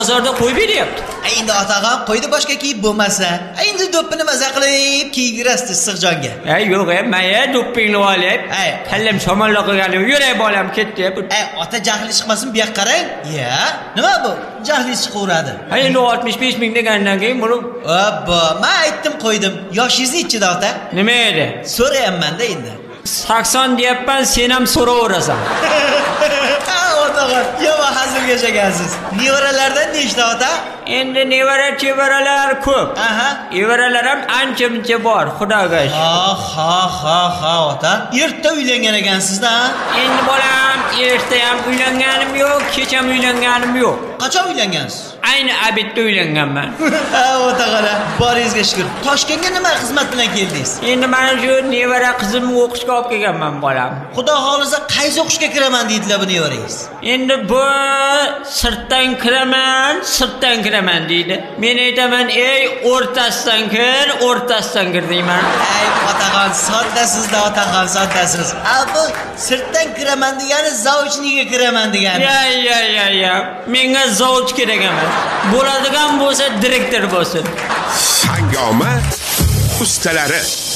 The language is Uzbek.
bozorda qo'yib beryapti. Endi otag'am qo'ydi boshqa kiyib bo'lmasa, endi do'ppini maza qilib kiydirasiz Issiqjonga. Yo'q, men do'ppingni olib, kallam shamollab qolganim, yuray bolam ketdi. Ota jahli chiqmasin, bu yoqqa qarang. Nima bu? Jahli chiqaveradi. Endi 65 ming degandan keyin buni men aytdim qo'ydim. Yoshingiz nechida ota? Nima edi? So'rayapman-da endi. 80 deyapman, sen ham so'raverasan. Otaga, yomon hazil yashagansiz. Nevaralardan nechta ota? Endi nevara-chevaralar ko'p. Evaralar ham ancha-muncha bor, xudoga shukr. Ha, ota. Erta uylangan ekansiz-da? Endi bolam, erta ham uylanganim yo'q, kech ham uylanganim yo'q. Qachon uylangansiz? Ayni abitda uylanganman. Otag'ala, boringizga shukr. Toshkentga nima xizmat bilan keldingiz? Endi mana shu nevara qizimni o'qishga olib kelganman bolam. Xudo xolisa qaysi o'qishga kiraman deydilar bu nevarangiz? Endi bu sirtdan kiraman deydi. Men aytaman, o'rtasidan kir deyman. Otaxon, soddasiz-da, otaxon, soddasiz. Bu sirtdan kiraman degani zavchniga kiraman degani. Ya. Menga zavch kerak emas. Bo'ladigan bo'lsa direktor bo'lsin. Hangoma ustalari